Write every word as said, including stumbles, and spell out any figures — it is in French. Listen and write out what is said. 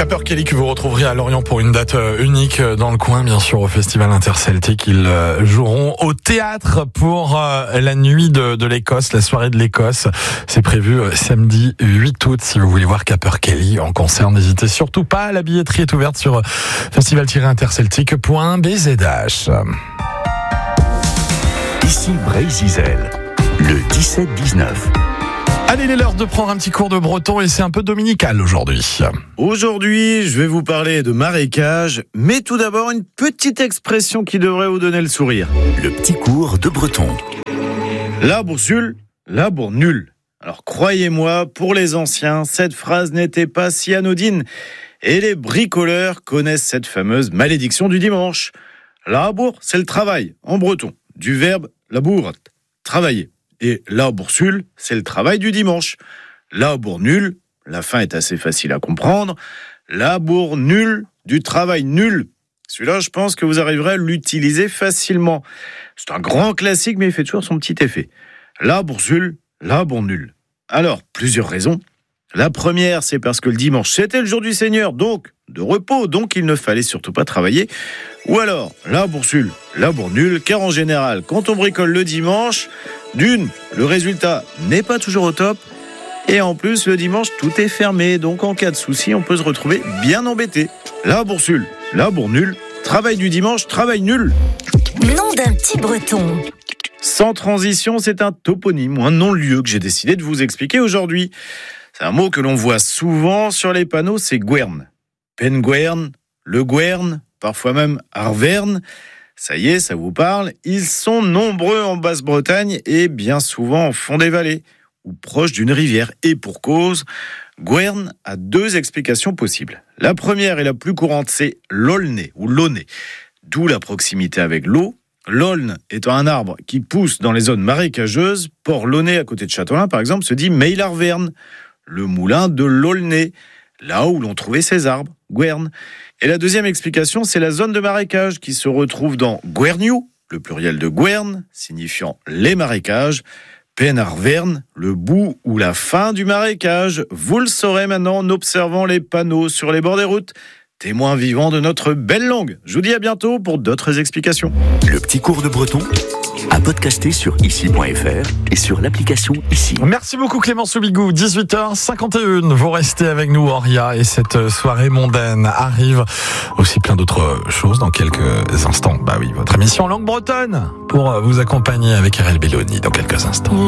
Capercaillie que vous retrouverez à Lorient pour une date unique dans le coin, bien sûr, au Festival Interceltique. Ils joueront au théâtre pour la nuit de, de l'Écosse, la soirée de l'Écosse. C'est prévu samedi huit août. Si vous voulez voir Capercaillie en concert, n'hésitez surtout pas. La billetterie est ouverte sur festival tiret interceltique point b z h. Ici Bray-Zizel, le dix-sept dix-neuf. Allez, il est l'heure de prendre un petit cours de breton et c'est un peu dominical aujourd'hui. Aujourd'hui, je vais vous parler de marécage, mais tout d'abord une petite expression qui devrait vous donner le sourire. Le petit cours de breton. L'arbre sul, l'arbre nul. Alors croyez-moi, pour les anciens, cette phrase n'était pas si anodine. Et les bricoleurs connaissent cette fameuse malédiction du dimanche. Labour, c'est le travail, en breton, du verbe labourat, travailler. Et laboursul, c'est le travail du dimanche. Labour nul, la fin est assez facile à comprendre. Labour nul, du travail nul. Celui-là, je pense que vous arriverez à l'utiliser facilement. C'est un grand classique, mais il fait toujours son petit effet. Laboursul, labour nul. Alors, plusieurs raisons. La première, c'est parce que le dimanche, c'était le jour du Seigneur, donc de repos, donc il ne fallait surtout pas travailler. Ou alors, laboursul, labour nul, car en général, quand on bricole le dimanche, d'une, le résultat n'est pas toujours au top, et en plus, le dimanche, tout est fermé, donc en cas de souci, on peut se retrouver bien embêté. Laboursul, labour nul, travail du dimanche, travail nul. Nom d'un petit breton. Sans transition, c'est un toponyme ou un non-lieu que j'ai décidé de vous expliquer aujourd'hui. C'est un mot que l'on voit souvent sur les panneaux, c'est Gwern. Penguern, Le Gwern, parfois même Arvern. Ça y est, ça vous parle. Ils sont nombreux en Basse-Bretagne et bien souvent au fond des vallées ou proches d'une rivière. Et pour cause, Gwern a deux explications possibles. La première et la plus courante, c'est l'aulné ou l'aulné, d'où la proximité avec l'eau. L'aulne étant un arbre qui pousse dans les zones marécageuses, Port-Launay à côté de Châtelain par exemple se dit Meilarvern, le moulin de l'Aulnay, là où l'on trouvait ces arbres, Gwern. Et la deuxième explication, c'est la zone de marécage qui se retrouve dans Gwerniou, le pluriel de Gwern, signifiant les marécages, Penarvern, le bout ou la fin du marécage. Vous le saurez maintenant en observant les panneaux sur les bords des routes. Témoin vivant de notre belle langue. Je vous dis à bientôt pour d'autres explications. Le petit cours de breton, à podcaster sur ici point f r et sur l'application Ici. Merci beaucoup Clément Soubigou, dix-huit heures cinquante et une. Vous restez avec nous, Auria, et cette soirée mondaine arrive. Aussi plein d'autres choses dans quelques instants. Bah oui, votre émission en langue bretonne pour vous accompagner avec R L Belloni dans quelques instants.